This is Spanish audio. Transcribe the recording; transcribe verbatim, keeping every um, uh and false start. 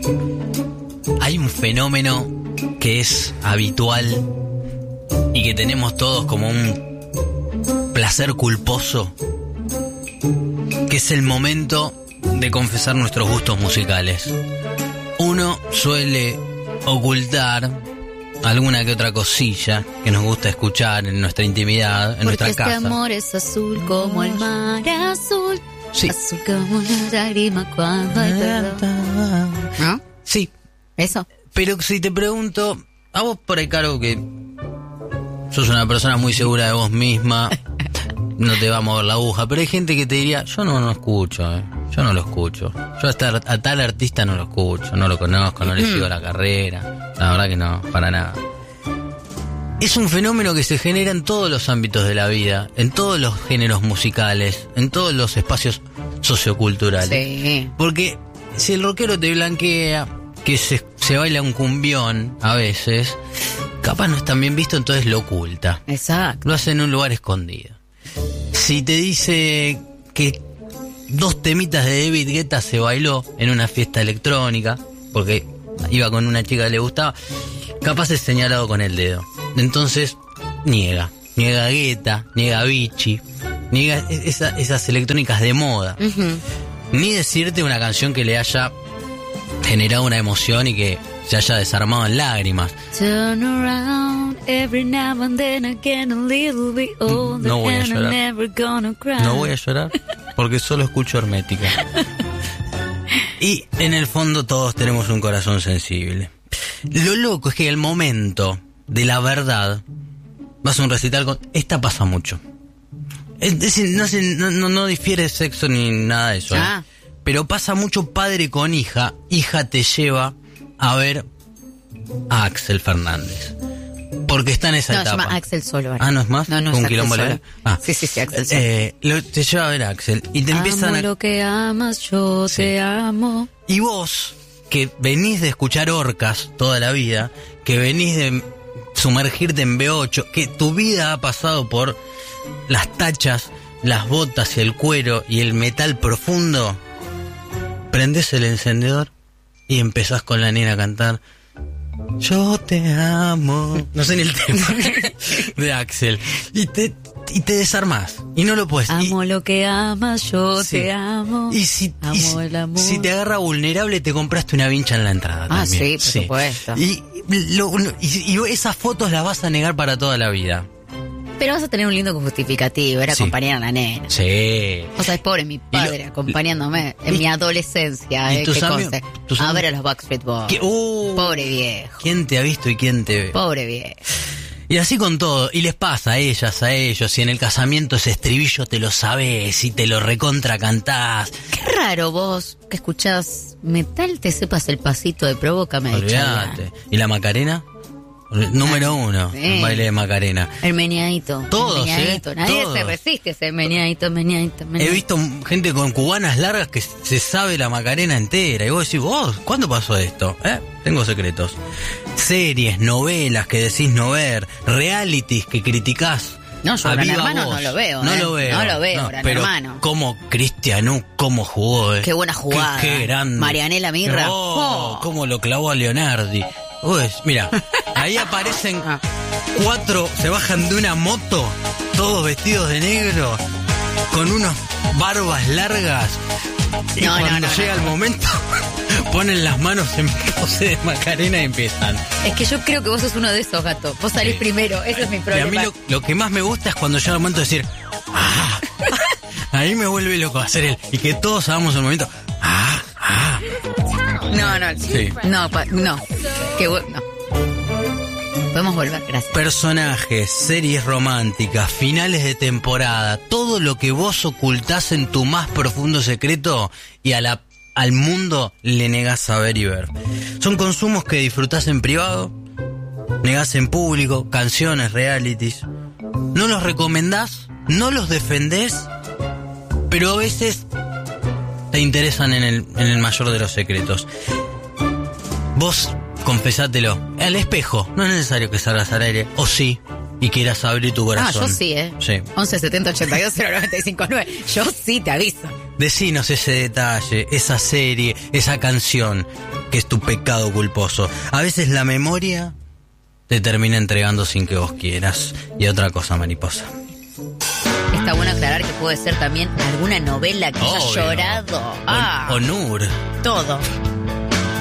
Hay un fenómeno que es habitual y que tenemos todos como un placer culposo, que es el momento de confesar nuestros gustos musicales. Uno suele ocultar alguna que otra cosilla que nos gusta escuchar en nuestra intimidad, en porque nuestra este casa. Este amor es azul como el mar azul. Sí. Azul como una lágrima cuando hay perdón. ¿No? Sí. ¿Eso? Pero si te pregunto, a vos por ahí, Caro, que sos una persona muy segura de vos misma, no te va a mover la aguja, pero hay gente que te diría, yo no lo escucho, eh. yo no lo escucho. Yo hasta a tal artista no lo escucho, no lo conozco, no le sigo la carrera. La verdad que no, para nada. Es un fenómeno que se genera en todos los ámbitos de la vida, en todos los géneros musicales, en todos los espacios socioculturales. Sí. Porque si el rockero te blanquea, que se, se baila un cumbión a veces, capaz no es tan bien visto, entonces lo oculta. Exacto. Lo hace en un lugar escondido. Si te dice que dos temitas de David Guetta se bailó en una fiesta electrónica, porque iba con una chica que le gustaba, capaz es señalado con el dedo. Entonces, niega. Niega a Guetta, niega a Vichy, niega esa, esas electrónicas de moda. Uh-huh. Ni decirte una canción que le haya generado una emoción y que se haya desarmado en lágrimas. Turn around every now and then again a little bit older. No voy a and I'm llorar. never gonna cry. No voy a llorar porque solo escucho Hermética. Y en el fondo todos tenemos un corazón sensible. Lo loco es que el momento de la verdad, vas a un recital con... Esta pasa mucho. Es decir, no, se- no, no, no difiere sexo ni nada de eso. ¿eh? Ah. Pero pasa mucho padre con hija. Hija te lleva a ver a Axel Fernández. Porque está en esa No, se etapa. llama Axel Solo. ahora. Ah, ¿no es más? No, no, ¿Con es un quilombo Axel legal? Solo. Ah. Sí, sí, sí, Axel Solo. Eh, lo- te lleva a ver a Axel. Y te empiezan Amo a... lo que amas, yo Sí. te amo. Y vos, que venís de escuchar Orcas toda la vida, que venís de sumergirte en B ocho, que tu vida ha pasado por las tachas, las botas y el cuero y el metal profundo, prendés el encendedor y empezás con la nena a cantar Yo te amo. No sé ni el tema de Axel. Y te, y te desarmás. Y no lo puedes. Amo y, lo que amas, yo Sí. te amo. Y si, amo y si- el amor. si te agarra vulnerable, te compraste una vincha en la entrada. Ah, también. sí, por supuesto. Y, lo- lo- y, y esas fotos las vas a negar para toda la vida. Pero vas a tener un lindo justificativo, era Sí. acompañar a la nena. Sí. O sea, es pobre mi padre lo- acompañándome en ¿Y- mi adolescencia. y eh, tus que amigos- conste. tus A am- ver a los Backstreet Boys. ¿Qué- uh, Pobre viejo. ¿Quién te ha visto y quién te ve? Pobre viejo. Y así con todo, y les pasa a ellas, a ellos, y en el casamiento ese estribillo te lo sabes y te lo recontra cantás. Qué raro vos que escuchás metal te sepas el pasito de Provócame de Olvídate. Chayanne. ¿Y la Macarena? Número uno, Sí. el baile de Macarena. El meneadito. Todos, el meneadito. ¿eh? Nadie Todos. se resiste a ese meneadito, meneadito, He meneadito. visto gente con cubanas largas que se sabe la Macarena entera. Y vos decís, vos, ¿cuándo pasó esto? ¿Eh? Tengo secretos. Series, novelas que decís no ver, realities que criticás. No, yo a Gran viva Hermano voz. no lo veo, No ¿eh? lo veo. No lo veo, Gran pero Hermano. Como Cristianú, cómo jugó, eh. Qué buena jugada. Qué, qué grande. Marianela Mirra. Oh, Oh. cómo lo clavó a Leonardi. Pues, mira, ahí aparecen Ah. cuatro, se bajan de una moto, todos vestidos de negro, con unas barbas largas. Y No, no, cuando no, llega no. el momento, ponen las manos en pose de Macarena y empiezan. Es que yo creo que vos sos uno de esos gatos. Vos salís Sí. primero, ese es mi Y a problema. mí lo, lo que más me gusta es cuando llega el momento de decir, ¡ah! Ahí me vuelve loco hacer el. Y que todos hagamos el momento, ¡ah! ¡ah! No, no, Sí. no, pa- no. Qué bueno. No. Podemos volver, gracias. Personajes, series románticas, finales de temporada, todo lo que vos ocultás en tu más profundo secreto y a la, al mundo le negás saber y ver. Son consumos que disfrutás en privado, negás en público, canciones, realities. No los recomendás, no los defendés, pero a veces te interesan en el, en el mayor de los secretos. Vos confesátelo al espejo, no es necesario que salgas al aire, o sí, y quieras abrir tu Ah, corazón. yo sí, ¿eh? Sí. once setenta ochenta y dos cero noventa y cinco nueve. Yo sí te aviso. Decinos ese detalle, esa serie, esa canción. que es tu pecado culposo. A veces la memoria te termina entregando sin que vos quieras. Y otra cosa, mariposa. Está bueno aclarar que puede ser también alguna novela que haya llorado. O, ah, o Nur. Todo.